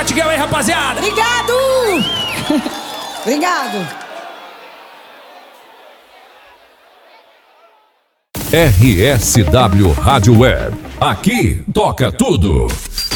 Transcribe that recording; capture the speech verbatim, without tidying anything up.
Portugal aí, rapaziada. Obrigado. Obrigado. R S W Rádio Web. Aqui toca tudo.